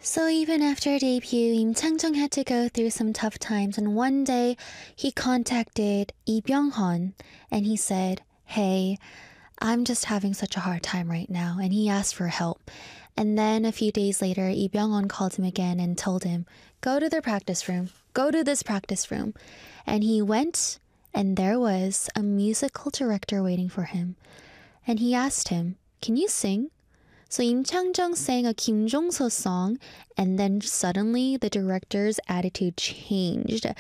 So even after debut, Im Chang-jung had to go through some tough times, and one day he contacted Lee Byung-hun and he said, "Hey, I'm just having such a hard time right now," and he asked for help. And then a few days later, Lee Byung-hun called him again and told him, "Go to the practice room. Go to this practice room." And he went, and there was a musical director waiting for him. And he asked him, "Can you sing?" So Im Chang-jung sang a Kim Jong-so song, and then suddenly the director's attitude changed.